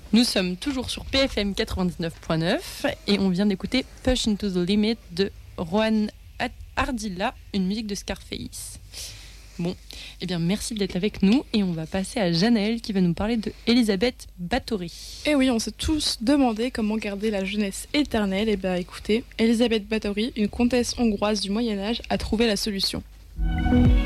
Nous sommes toujours sur PFM 99.9 et on vient d'écouter Push Into the Limit de Juan Ardila, une musique de Scarface. Bon, eh bien merci d'être avec nous et on va passer à Janaël qui va nous parler de Elisabeth Báthory. Et oui, on s'est tous demandé comment garder la jeunesse éternelle. Et bien écoutez, Elisabeth Báthory, une comtesse hongroise du Moyen-Âge, a trouvé la solution.